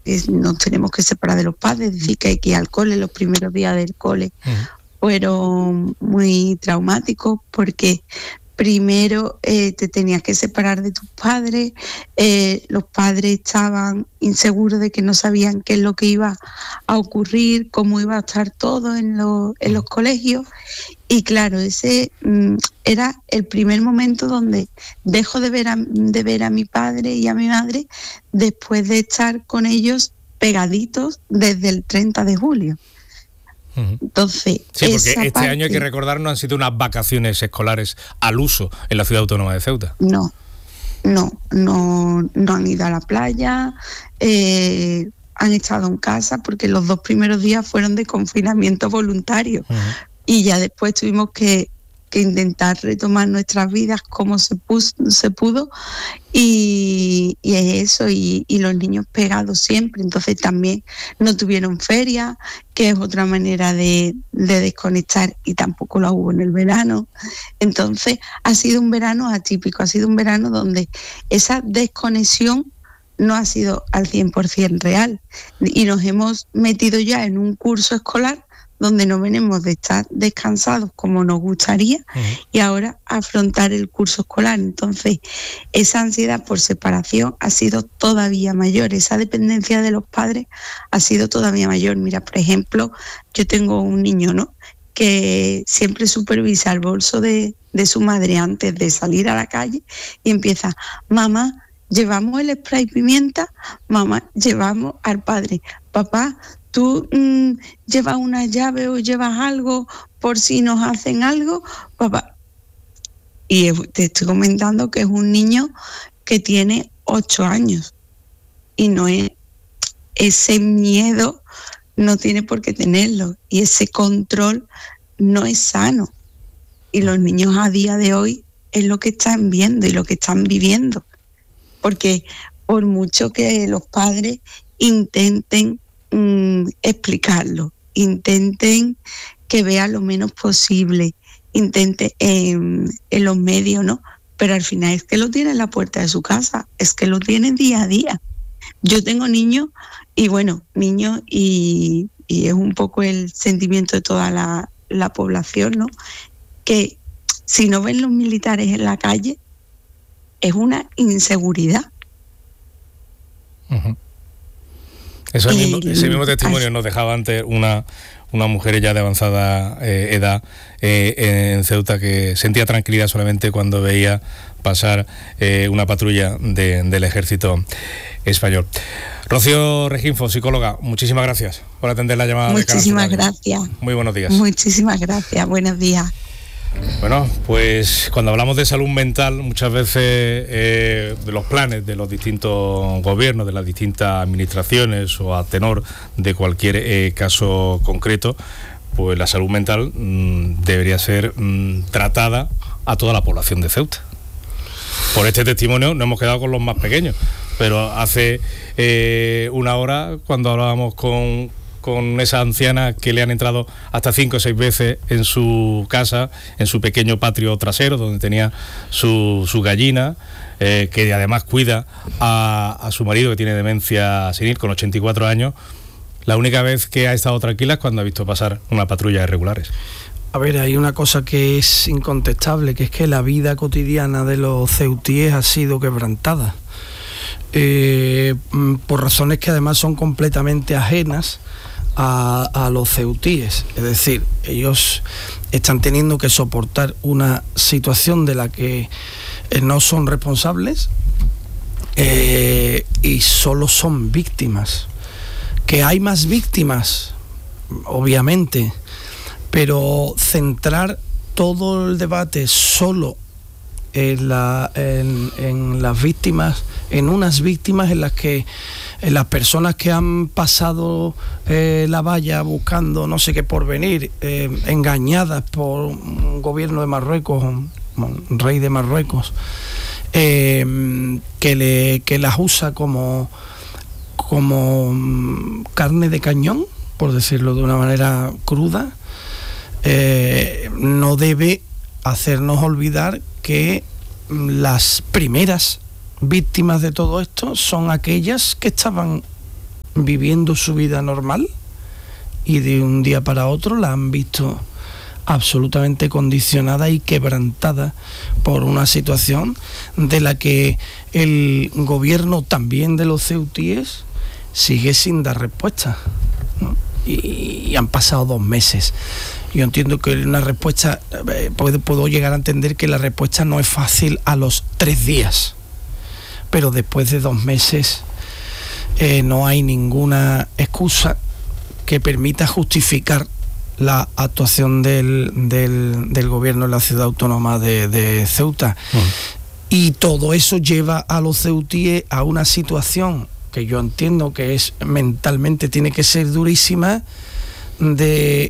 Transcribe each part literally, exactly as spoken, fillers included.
que nos tenemos que separar de los padres, es decir, que hay que ir al cole. Los primeros días del cole uh-huh. fueron muy traumáticos porque primero eh, te tenías que separar de tus padres, eh, los padres estaban inseguros de que no sabían qué es lo que iba a ocurrir, cómo iba a estar todo en, lo, en los colegios, y claro, ese mm, era el primer momento donde dejo de ver, a, de ver a mi padre y a mi madre después de estar con ellos pegaditos desde el treinta de julio. Entonces, sí, porque este parte, año hay que recordar, no han sido unas vacaciones escolares al uso en la ciudad autónoma de Ceuta. No, no, no, no han ido a la playa, eh, han estado en casa porque los dos primeros días fueron de confinamiento voluntario uh-huh. y ya después tuvimos que, que intentar retomar nuestras vidas como se, puso, se pudo y, y es eso, y, y los niños pegados siempre. Entonces también no tuvieron feria, que es otra manera de, de desconectar, y tampoco la hubo en el verano. Entonces ha sido un verano atípico, ha sido un verano donde esa desconexión no ha sido al cien por ciento real, y nos hemos metido ya en un curso escolar donde no venimos de estar descansados como nos gustaría uh-huh. y ahora afrontar el curso escolar. Entonces, esa ansiedad por separación ha sido todavía mayor, esa dependencia de los padres ha sido todavía mayor. Mira, por ejemplo, yo tengo un niño, ¿no?, que siempre supervisa el bolso de, de su madre antes de salir a la calle y empieza: mamá, llevamos el spray pimienta, mamá, llevamos al padre, papá, tú mmm, llevas una llave o llevas algo por si nos hacen algo, papá. Y te estoy comentando que es un niño que tiene ocho años y no es, ese miedo no tiene por qué tenerlo, y ese control no es sano, y los niños a día de hoy es lo que están viendo y lo que están viviendo, porque por mucho que los padres intenten Mm, explicarlo, intenten que vea lo menos posible, intenten eh, en los medios, ¿no? Pero al final es que lo tiene en la puerta de su casa, es que lo tienen día a día. Yo tengo niños, y bueno, niños, y, y es un poco el sentimiento de toda la, la población, ¿no?, que si no ven los militares en la calle es una inseguridad. Uh-huh. Eso mismo, ese mismo testimonio nos dejaba antes una, una mujer ya de avanzada eh, edad eh, en Ceuta, que sentía tranquilidad solamente cuando veía pasar eh, una patrulla de, del ejército español. Rocío Reginfo, psicóloga, muchísimas gracias por atender la llamada. Muchísimas de gracias. Muy buenos días. Muchísimas gracias, buenos días. Bueno, pues cuando hablamos de salud mental, muchas veces eh, de los planes de los distintos gobiernos, de las distintas administraciones, o a tenor de cualquier eh, caso concreto, pues la salud mental mmm, debería ser mmm, tratada a toda la población de Ceuta. Por este testimonio nos hemos quedado con los más pequeños, pero hace eh, una hora, cuando hablábamos con... con esa anciana que le han entrado hasta cinco o seis veces en su casa, en su pequeño patio trasero, donde tenía su, su gallina, eh, que además cuida a, a su marido, que tiene demencia senil, con ochenta y cuatro años. La única vez que ha estado tranquila es cuando ha visto pasar una patrulla de regulares. A ver, hay una cosa que es incontestable, que es que la vida cotidiana de los ceutíes ha sido quebrantada. Eh, por razones que además son completamente ajenas A, a los ceutíes. Es decir, ellos están teniendo que soportar una situación de la que eh, no son responsables eh, y solo son víctimas. Que hay más víctimas, obviamente, pero centrar todo el debate solo en, la, en, en las víctimas, en unas víctimas en las que en las personas que han pasado eh, la valla buscando no sé qué porvenir, eh, engañadas por un gobierno de Marruecos, un, un rey de Marruecos, eh, que, le, que las usa como, como carne de cañón, por decirlo de una manera cruda, eh, no debe hacernos olvidar que las primeras víctimas de todo esto son aquellas que estaban viviendo su vida normal y de un día para otro la han visto absolutamente condicionada y quebrantada por una situación de la que el gobierno también de los ceutíes sigue sin dar respuesta, ¿no? Y, y han pasado dos meses. Yo entiendo que una respuesta, eh, puedo, puedo llegar a entender que la respuesta no es fácil a los tres días, pero después de dos meses eh, no hay ninguna excusa que permita justificar la actuación del, del, del gobierno en la ciudad autónoma de, de Ceuta. Uh-huh. Y todo eso lleva a los ceutíes a una situación que yo entiendo que es mentalmente tiene que ser durísima, de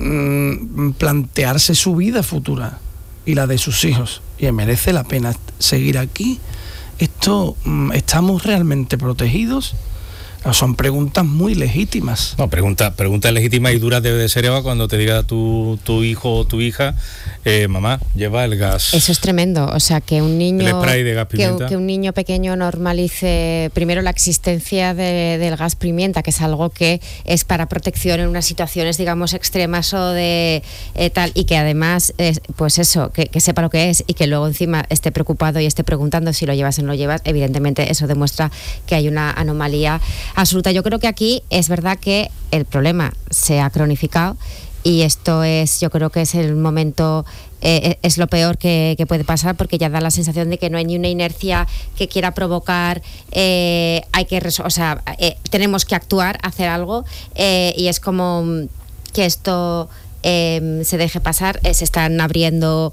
mm, plantearse su vida futura y la de sus hijos. Y merece la pena seguir aquí. Esto, ¿estamos realmente protegidos? Son preguntas muy legítimas. No, pregunta, pregunta legítima y dura debe de ser, Eva, cuando te diga tu, tu hijo o tu hija, eh, mamá, lleva el gas. Eso es tremendo, o sea, que un niño, el spray de gas pimienta. Que, que un niño pequeño normalice primero la existencia de, del gas pimienta, que es algo que es para protección en unas situaciones, digamos, extremas o de eh, tal, y que además, eh, pues eso, que, que sepa lo que es y que luego encima esté preocupado y esté preguntando si lo llevas o no lo llevas, evidentemente eso demuestra que hay una anomalía absoluta. Yo creo que aquí es verdad que el problema se ha cronificado y esto es, yo creo que es el momento, eh, es lo peor que, que puede pasar, porque ya da la sensación de que no hay ni una inercia que quiera provocar, eh, hay que, o sea, eh, tenemos que actuar, hacer algo, eh, y es como que esto Eh, se deje pasar. Eh, se están abriendo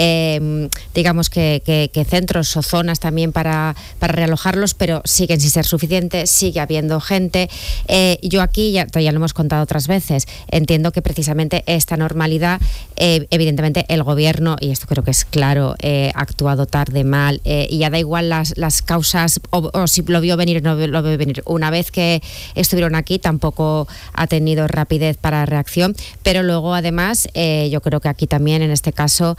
eh, digamos que, que, que centros o zonas también para, para realojarlos, pero siguen sin ser suficientes, sigue habiendo gente. Eh, yo aquí, ya, ya lo hemos contado otras veces, entiendo que precisamente esta normalidad, eh, evidentemente el gobierno, y esto creo que es claro, eh, ha actuado tarde, mal, eh, y ya da igual las, las causas, o, o si lo vio venir o no lo vio venir. Una vez que estuvieron aquí tampoco ha tenido rapidez para reacción, pero luego además eh, yo creo que aquí también en este caso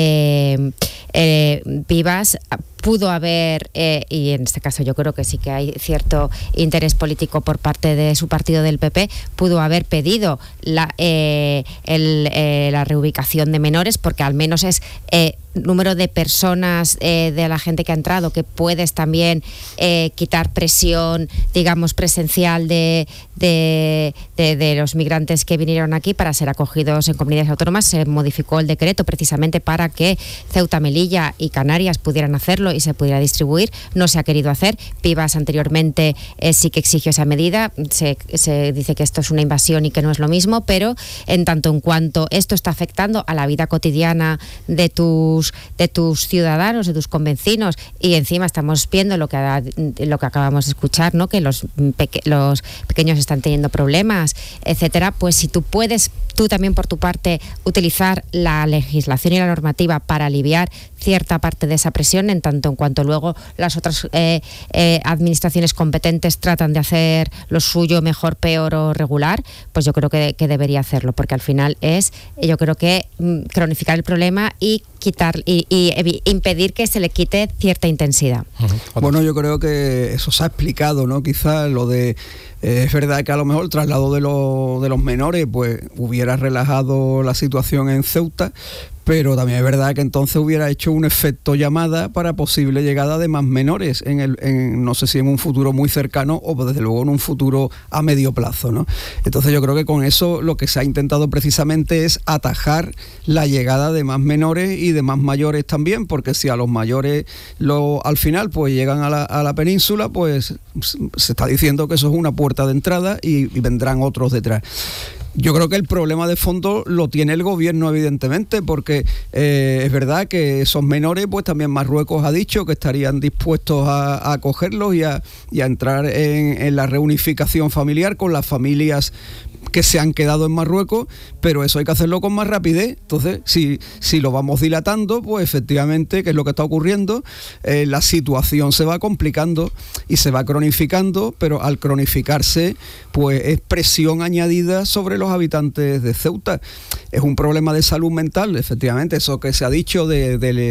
eh, eh, Vivas pudo haber, eh, y en este caso yo creo que sí que hay cierto interés político por parte de su partido del P P, pudo haber pedido la, eh, el, eh, la reubicación de menores, porque al menos es eh, número de personas eh, de la gente que ha entrado, que puedes también eh, quitar presión, digamos, presencial de, de, de, de los migrantes que vinieron aquí para ser acogidos en comunidades autónomas. Se modificó el decreto precisamente para que Ceuta, Melilla y Canarias pudieran hacerlo y se pudiera distribuir. No se ha querido hacer. Vivas anteriormente eh, sí que exigió esa medida. Se, se dice que esto es una invasión y que no es lo mismo, pero en tanto en cuanto esto está afectando a la vida cotidiana de tus de tus ciudadanos, de tus convecinos, y encima estamos viendo lo que lo que acabamos de escuchar, ¿no? Que los peque, los pequeños están teniendo problemas, etcétera. Pues si tú puedes, tú también por tu parte, utilizar la legislación y la normativa para aliviar cierta parte de esa presión, en tanto en cuanto luego las otras eh, eh, administraciones competentes tratan de hacer lo suyo mejor, peor o regular, pues yo creo que, que debería hacerlo, porque al final es, yo creo que mm, cronificar el problema y quitar y, y evi- impedir que se le quite cierta intensidad. Uh-huh. Bueno, yo creo que eso se ha explicado, ¿no? Quizás lo de eh, es verdad que a lo mejor el traslado de, lo, de los menores pues hubiera relajado la situación en Ceuta, pero también es verdad que entonces hubiera hecho un efecto llamada para posible llegada de más menores en el, en, no sé si en un futuro muy cercano o desde luego en un futuro a medio plazo, ¿no? Entonces yo creo que con eso lo que se ha intentado precisamente es atajar la llegada de más menores y de más mayores también, porque si a los mayores lo, al final pues llegan a la, a la península, pues se está diciendo que eso es una puerta de entrada y, y vendrán otros detrás. Yo creo que el problema de fondo lo tiene el gobierno, evidentemente, porque eh, es verdad que esos menores, pues también Marruecos ha dicho que estarían dispuestos a, a acogerlos y a, y a entrar en, en la reunificación familiar con las familias que se han quedado en Marruecos, pero eso hay que hacerlo con más rapidez. Entonces, si, si lo vamos dilatando, pues efectivamente, que es lo que está ocurriendo, eh, la situación se va complicando y se va cronificando, pero al cronificarse, pues es presión añadida sobre los habitantes de Ceuta. Es un problema de salud mental, efectivamente, eso que se ha dicho de, de,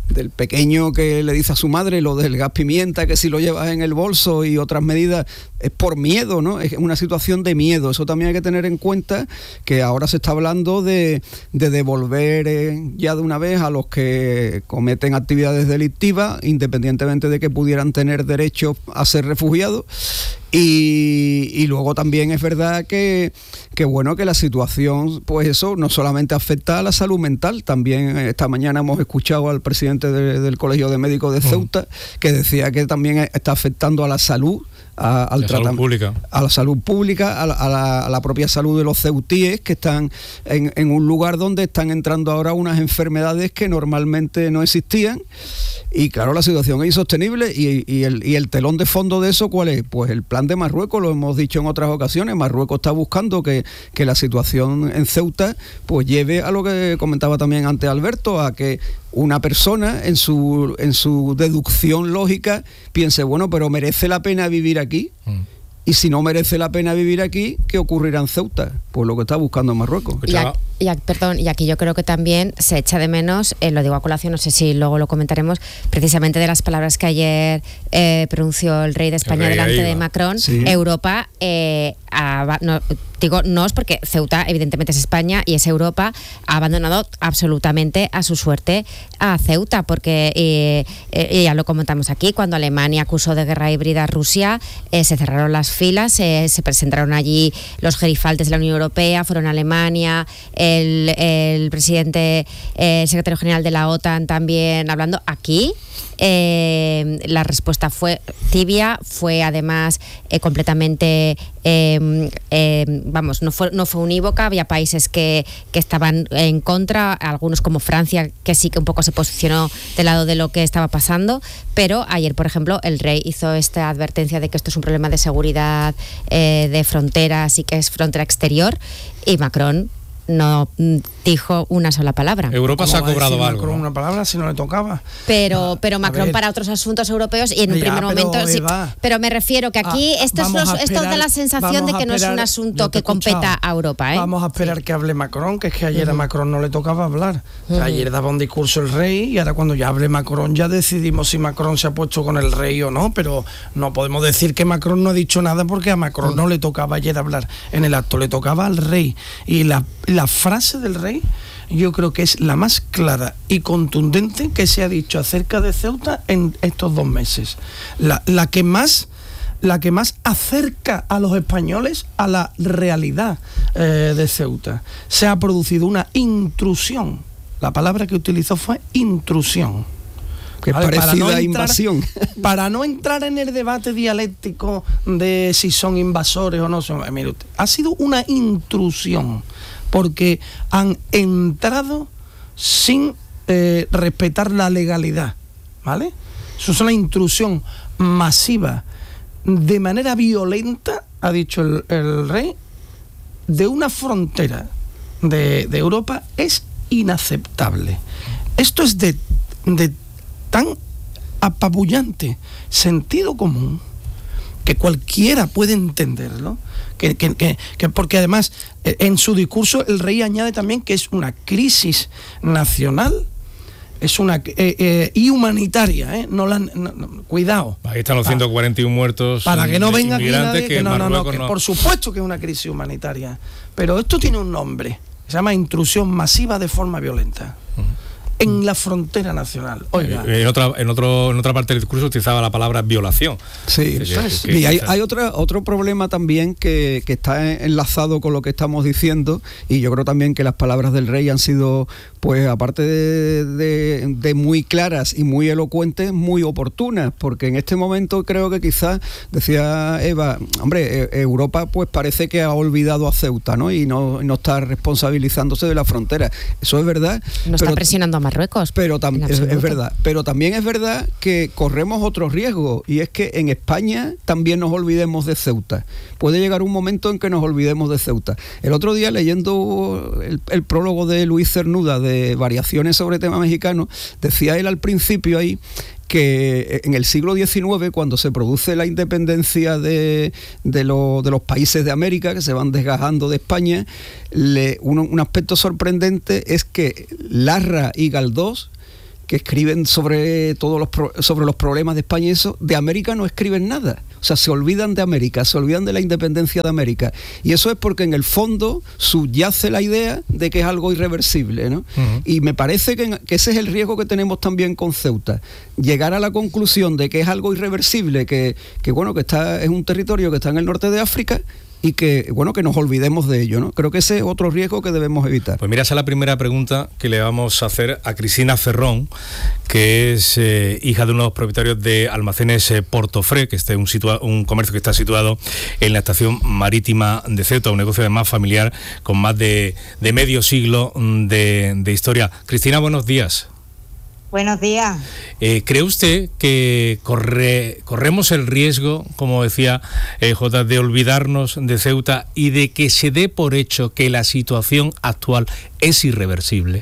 del pequeño que le dice a su madre lo del gas pimienta, que si lo llevas en el bolso y otras medidas, es por miedo, ¿no? Es una situación de miedo. Eso también hay que tener en cuenta, que ahora se está hablando de, de devolver eh, ya de una vez a los que cometen actividades delictivas, independientemente de que pudieran tener derecho a ser refugiados. Y, y luego también es verdad que, que bueno, que la situación, pues eso, no solamente afecta a la salud mental, también esta mañana hemos escuchado al presidente de, del Colegio de Médicos de Ceuta, que decía que también está afectando a la salud, a, al la salud pública. a la salud pública, a la, a, la, a la propia salud de los ceutíes, que están en, en un lugar donde están entrando ahora unas enfermedades que normalmente no existían. Y claro, la situación es insostenible y, y, el, y el telón de fondo de eso, ¿cuál es? Pues el plan de Marruecos, lo hemos dicho en otras ocasiones. Marruecos está buscando que, que la situación en Ceuta pues lleve a lo que comentaba también antes Alberto, a que una persona en su, en su deducción lógica piense, bueno, pero ¿merece la pena vivir aquí? Mm. Y si no merece la pena vivir aquí, ¿qué ocurrirá en Ceuta? Pues lo que está buscando en Marruecos. Y, a, y a, perdón, y aquí yo creo que también se echa de menos, eh, lo digo a colación, no sé si luego lo comentaremos, precisamente de las palabras que ayer eh, pronunció el rey de España rey delante de Macron. Sí. Europa, eh, a, no, digo, no es porque Ceuta evidentemente es España y es Europa, ha abandonado absolutamente a su suerte a Ceuta, porque eh, eh, ya lo comentamos aquí, cuando Alemania acusó de guerra híbrida a Rusia, eh, se cerraron las filas, eh, se presentaron allí los gerifaltes de la Unión Europea, fueron a Alemania, el, el presidente, eh, el secretario general de la OTAN también hablando. Aquí eh, la respuesta fue tibia, fue además eh, completamente eh, eh, vamos, no fue, no fue unívoca. Había países que, que estaban en contra, algunos como Francia, que sí que un poco se posicionó del lado de lo que estaba pasando, pero ayer, por ejemplo, el rey hizo esta advertencia de que esto es un problema de seguridad eh, de fronteras y que es frontera exterior, y Macron no dijo una sola palabra. Europa se ha cobrado algo, Macron ¿no? una palabra si no le tocaba. Pero, ah, pero Macron para otros asuntos europeos y en un ya, primer pero momento sí, pero me refiero que aquí ah, esto, es los, esperar, esto da la sensación de que no es un asunto que competa a Europa, ¿eh? Vamos a esperar sí. que hable Macron, que es que ayer uh-huh. a Macron no le tocaba hablar. O sea, uh-huh. ayer daba un discurso el rey y ahora cuando ya hable Macron ya decidimos si Macron se ha puesto con el rey o no, pero no podemos decir que Macron no ha dicho nada porque a Macron uh-huh. no le tocaba ayer hablar en el acto, le tocaba al rey. Y la, la frase del rey yo creo que es la más clara y contundente que se ha dicho acerca de Ceuta en estos dos meses. La, la que más la que más acerca a los españoles a la realidad eh, de Ceuta. Se ha producido una intrusión. La palabra que utilizó fue intrusión. Que ¿vale? parecida para no entrar, invasión. Para no entrar en el debate dialéctico de si son invasores o no son. Mire usted, ha sido una intrusión, porque han entrado sin eh, respetar la legalidad, ¿vale? Eso es una intrusión masiva, de manera violenta, ha dicho el, el rey, de una frontera de, de Europa. Es inaceptable. Esto es de, de tan apabullante sentido común que cualquiera puede entenderlo, que, que, que, que porque además eh, en su discurso el rey añade también que es una crisis nacional, es una eh, eh, y humanitaria, ¿eh? no la, no, no, cuidado. Ahí están los ciento cuarenta y uno muertos. Para que no venga aquí nadie, que, que no, no, no, que no. Por supuesto que es una crisis humanitaria, pero esto tiene un nombre, se llama intrusión masiva de forma violenta. Uh-huh. En la frontera nacional. Oiga. En otra, en otro, en otra parte del discurso utilizaba la palabra violación. Sí, que, que, que, y hay, hay otra, otro problema también que, que está enlazado con lo que estamos diciendo, y yo creo también que las palabras del rey han sido, pues aparte de, de, de muy claras y muy elocuentes, muy oportunas, porque en este momento creo que quizás, decía Eva, hombre, Europa pues parece que ha olvidado a Ceuta, ¿no? Y no, no está responsabilizándose de la frontera. Eso es verdad. No está presionando a Marruecos. Pero tam- es, es verdad, pero también es verdad que corremos otro riesgo, y es que en España también nos olvidemos de Ceuta. Puede llegar un momento en que nos olvidemos de Ceuta. El otro día, leyendo el, el prólogo de Luis Cernuda de Variaciones sobre tema mexicano, decía él al principio ahí que en el siglo diecinueve, cuando se produce la independencia de, de, lo, de los países de América, que se van desgajando de España, le, un, un aspecto sorprendente es que Larra y Galdós que escriben sobre todos los pro, sobre los problemas de España y eso, de América no escriben nada. O sea, se olvidan de América, se olvidan de la independencia de América. Y eso es porque en el fondo subyace la idea de que es algo irreversible, ¿no? Uh-huh. Y me parece que, que ese es el riesgo que tenemos también con Ceuta. Llegar a la conclusión de que es algo irreversible, que, que bueno, que está, es un territorio que está en el norte de África, y que, bueno, que nos olvidemos de ello, ¿no? Creo que ese es otro riesgo que debemos evitar. Pues mira, esa es la primera pregunta que le vamos a hacer a Cristina Ferrón, que es eh, hija de uno de los propietarios de Almacenes eh, Portofre, que es un, situa- un comercio que está situado en la estación marítima de Ceuta, un negocio además familiar con más de, de medio siglo de, de historia. Cristina, buenos días. Buenos días. Eh, ¿Cree usted que corre, corremos el riesgo, como decía eh, Jota, de olvidarnos de Ceuta y de que se dé por hecho que la situación actual es irreversible?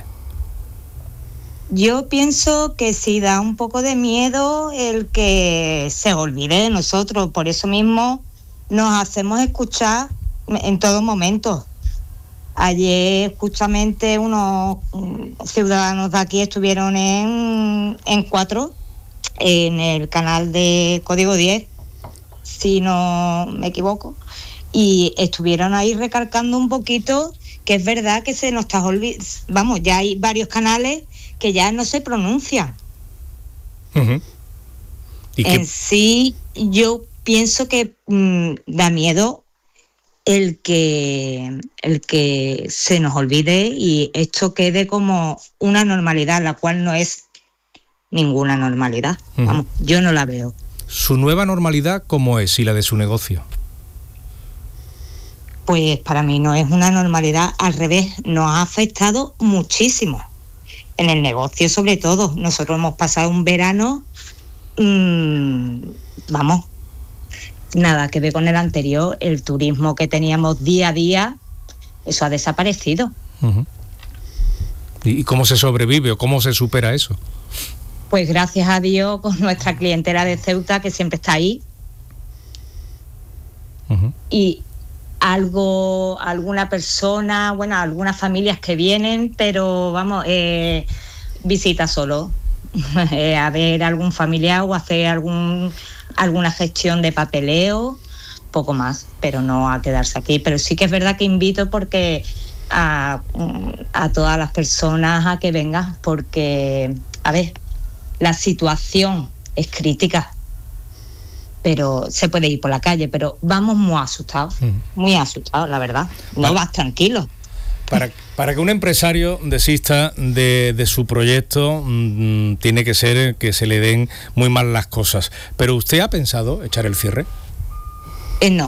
Yo pienso que sí da un poco de miedo el que se olvide de nosotros, por eso mismo nos hacemos escuchar en todo momento. Ayer justamente unos ciudadanos de aquí estuvieron en, en Cuatro, en el canal de Código diez, si no me equivoco, y estuvieron ahí recalcando un poquito que es verdad que se nos está olvidando, vamos, ya hay varios canales que ya no se pronuncian. Uh-huh. ¿Y en qué? Sí, yo pienso que mmm, da miedo el que el que se nos olvide y esto quede como una normalidad, la cual no es ninguna normalidad. Uh-huh. Vamos, yo no la veo. ¿Su nueva normalidad cómo es y la de su negocio? Pues para mí no es una normalidad, al revés, nos ha afectado muchísimo. En el negocio sobre todo. Nosotros hemos pasado un verano, mmm, vamos, nada que ver con el anterior. El turismo que teníamos día a día, eso ha desaparecido. Uh-huh. ¿Y cómo se sobrevive o cómo se supera eso? Pues gracias a Dios con nuestra clientela de Ceuta, que siempre está ahí. Uh-huh. Y algo, alguna persona, bueno, algunas familias que vienen, pero vamos, eh, visita solo. eh, a ver algún familiar o hacer algún alguna gestión de papeleo, poco más, pero no a quedarse aquí. Pero sí que es verdad que invito porque a, a todas las personas a que vengan, porque, a ver, la situación es crítica, pero se puede ir por la calle, pero vamos muy asustados, mm. muy asustados, la verdad. No para, vas tranquilo. Para, para que un empresario desista de, de su proyecto, mmm, tiene que ser que se le den muy mal las cosas. ¿Pero usted ha pensado echar el cierre? Eh, no.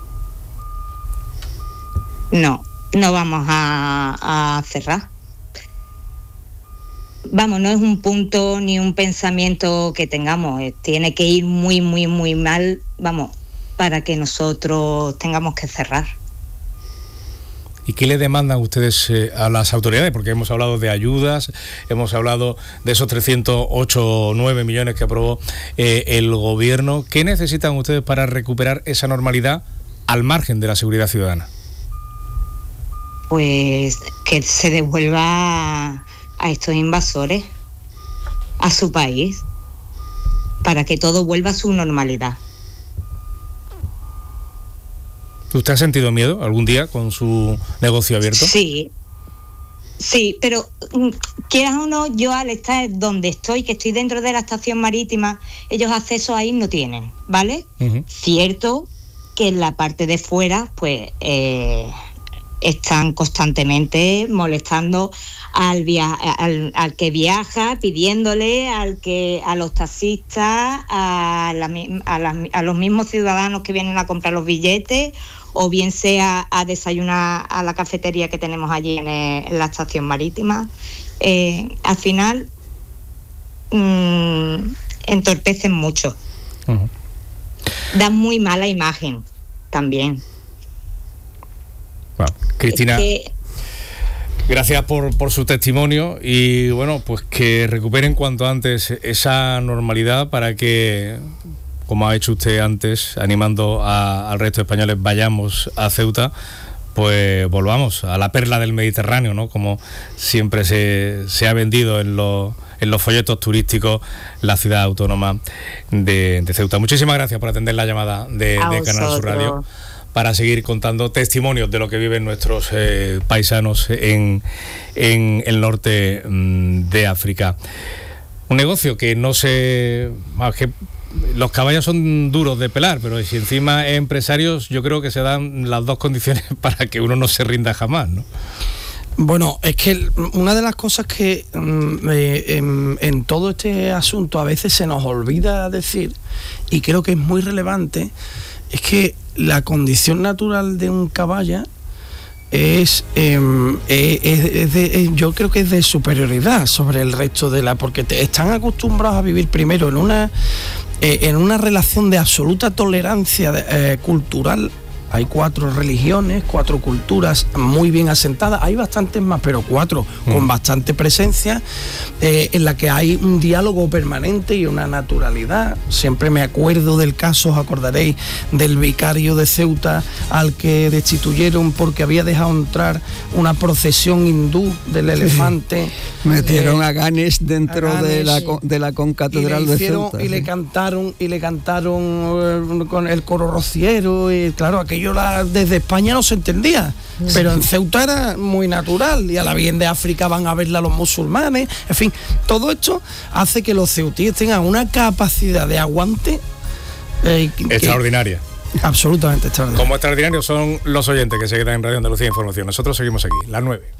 No, no vamos a, a cerrar. Vamos, no es un punto ni un pensamiento que tengamos. Tiene que ir muy, muy, muy mal, vamos, para que nosotros tengamos que cerrar. ¿Y qué le demandan ustedes eh, a las autoridades? Porque hemos hablado de ayudas, hemos hablado de esos trescientos ocho o nueve millones que aprobó eh, el gobierno. ¿Qué necesitan ustedes para recuperar esa normalidad al margen de la seguridad ciudadana? Pues que se devuelva a estos invasores a su país, para que todo vuelva a su normalidad. ¿Usted ha sentido miedo algún día con su negocio abierto? Sí, sí, pero quieras o no, yo al estar donde estoy, que estoy dentro de la estación marítima, ellos acceso ahí no tienen, ¿vale? Uh-huh. Cierto que en la parte de fuera, pues, eh, están constantemente molestando al, via- al, al que viaja, pidiéndole al que a los taxistas, a, la, a, la, a los mismos ciudadanos que vienen a comprar los billetes, o bien sea a desayunar a la cafetería que tenemos allí en, el, en la estación marítima. Eh, al final mmm, entorpecen mucho. Uh-huh. Dan muy mala imagen también. Bueno, Cristina, es que... gracias por, por su testimonio y bueno, pues que recuperen cuanto antes esa normalidad para que, como ha hecho usted antes, animando a, al resto de españoles, vayamos a Ceuta, pues volvamos a la perla del Mediterráneo, ¿no? Como siempre se, se ha vendido en los, en los folletos turísticos la ciudad autónoma de, de Ceuta. Muchísimas gracias por atender la llamada de, de Canal Sur Radio, para seguir contando testimonios de lo que viven nuestros eh, paisanos en, en el norte mmm, de África. Un negocio que no se... que los caballos son duros de pelar, pero si encima es empresarios, yo creo que se dan las dos condiciones para que uno no se rinda jamás, ¿no? Bueno, es que una de las cosas que eh, en, en todo este asunto a veces se nos olvida decir, y creo que es muy relevante, es que la condición natural de un caballo es, eh, es, es de, es, yo creo que es de superioridad sobre el resto de la, porque te, están acostumbrados a vivir primero en una eh, en una relación de absoluta tolerancia eh, cultural. Hay cuatro religiones, cuatro culturas muy bien asentadas, hay bastantes más, pero cuatro mm. con bastante presencia, eh, en la que hay un diálogo permanente y una naturalidad. Siempre me acuerdo del caso, os acordaréis, del vicario de Ceuta al que destituyeron porque había dejado entrar una procesión hindú del elefante. Sí. Metieron eh, a Ganesh dentro a Ganesh, de, la, de la concatedral de Ceuta. Y le cantaron, y le cantaron eh, con el coro rociero, y claro, aquello La, desde España no se entendía, pero en Ceuta era muy natural, y a la bien de África van a verla los musulmanes. En fin, todo esto hace que los ceutíes tengan una capacidad de aguante eh, extraordinaria. Que, absolutamente extraordinaria. Como extraordinarios son los oyentes que se quedan en Radio Andalucía Información. Nosotros seguimos aquí, las nueve.